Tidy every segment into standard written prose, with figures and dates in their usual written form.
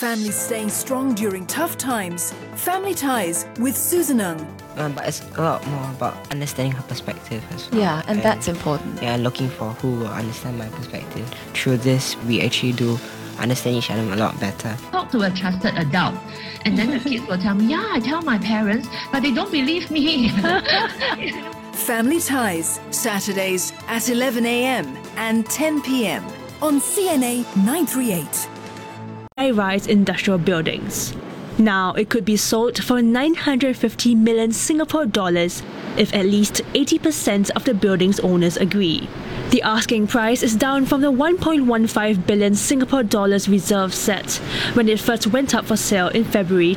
Families staying strong during tough times. Family Ties with Susan Ng. But it's a lot more about understanding her perspective as well. Yeah, and that's important. Yeah, looking for who will understand my perspective. Through this, we actually do understand each other a lot better. Talk to a trusted adult, and then the kids will tell me, yeah, I tell my parents, but they don't believe me. Family Ties, Saturdays at 11 a.m. and 10 p.m. on CNA 938. High-rise industrial buildings. Now it could be sold for 950 million Singapore dollars if at least 80% of the building's owners agree. The asking price is down from the 1.15 billion Singapore dollars reserve set when it first went up for sale in February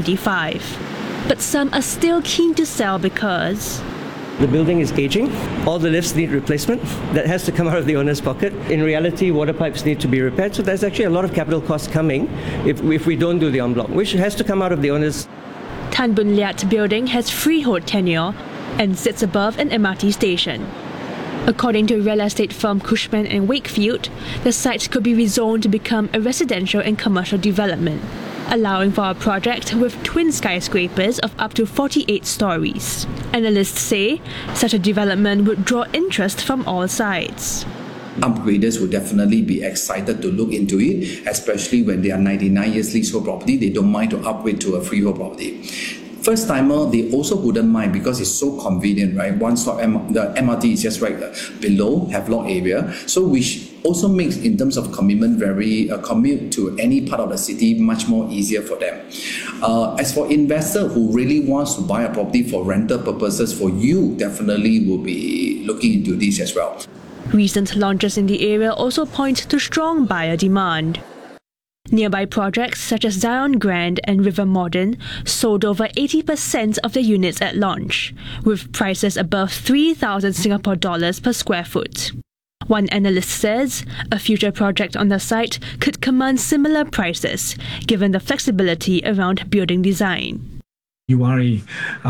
2025. But some are still keen to sell because the building is aging. All the lifts need replacement. That has to come out of the owner's pocket. In reality, water pipes need to be repaired. So there's actually a lot of capital costs coming if we don't do the en bloc, which has to come out of the owner's. Tan Boon Liat building has freehold tenure and sits above an MRT station. According to real estate firm Cushman & Wakefield, the site could be rezoned to become a residential and commercial development, allowing for a project with twin skyscrapers of up to 48 stories. Analysts say such a development would draw interest from all sides. Upgraders will definitely be excited to look into it, especially when they are 99 years leasehold property. They don't mind to upgrade to a freehold property. First timer, they also wouldn't mind because it's so convenient, right? One stop, the MRT is just right below, have lot area. So which also makes, in terms of commitment, commute to any part of the city much more easier for them. As for investor who really wants to buy a property for rental purposes, for you definitely will be looking into this as well. Recent launches in the area also point to strong buyer demand. Nearby projects such as Zion Grand and River Modern sold over 80% of their units at launch, with prices above 3,000 Singapore dollars per square foot. One analyst says a future project on the site could command similar prices, given the flexibility around building design. URA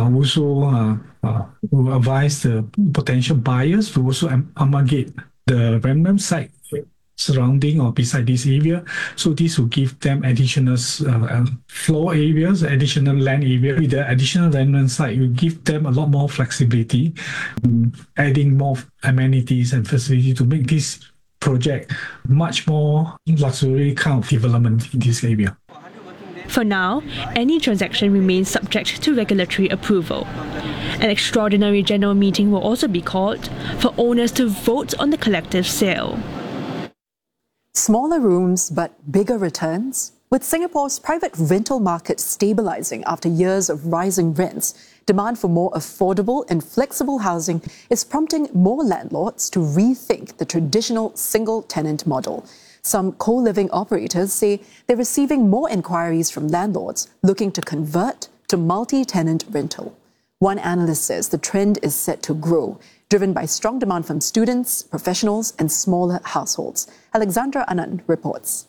also will advise the potential buyers to also amalgamate the remnant site surrounding or beside this area. So this will give them additional floor areas, additional land area. With the additional remnant site, it will give them a lot more flexibility, adding more amenities and facility to make this project much more luxury kind of development in this area. For now, any transaction remains subject to regulatory approval. An extraordinary general meeting will also be called for owners to vote on the collective sale. Smaller rooms but bigger returns? With Singapore's private rental market stabilising after years of rising rents, demand for more affordable and flexible housing is prompting more landlords to rethink the traditional single-tenant model. Some co-living operators say they're receiving more inquiries from landlords looking to convert to multi-tenant rental. One analyst says the trend is set to grow, driven by strong demand from students, professionals and smaller households. Alexandra Anand reports.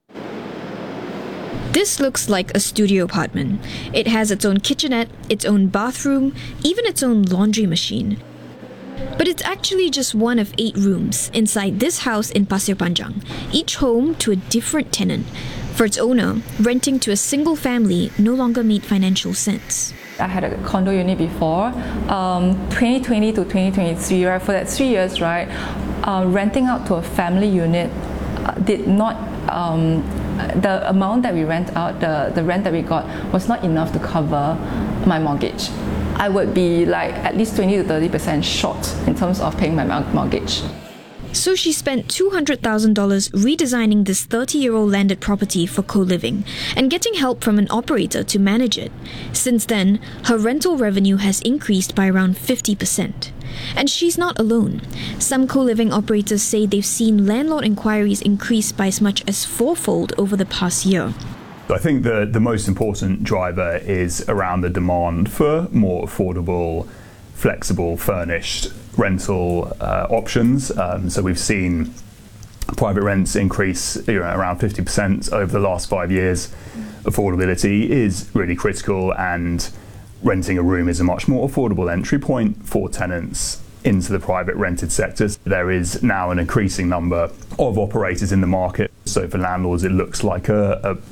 This looks like a studio apartment. It has its own kitchenette, its own bathroom, even its own laundry machine. But it's actually just one of 8 rooms inside this house in Pasir Panjang, each home to a different tenant. For its owner, renting to a single family no longer made financial sense. I had a condo unit before, 2020 to 2023, right? For that 3 years, right, renting out to a family unit did not, the amount that we rent out, the rent that we got was not enough to cover my mortgage. I would be like at least 20 to 30% short in terms of paying my mortgage. So she spent $200,000 redesigning this 30-year-old landed property for co-living and getting help from an operator to manage it. Since then, her rental revenue has increased by around 50%. And she's not alone. Some co-living operators say they've seen landlord inquiries increase by as much as 4-fold over the past year. I think the most important driver is around the demand for more affordable, flexible, furnished rental options. So we've seen private rents increase around 50% over the last 5 years. Affordability is really critical, and renting a room is a much more affordable entry point for tenants into the private rented sectors. There is now an increasing number of operators in the market. So for landlords, it looks like a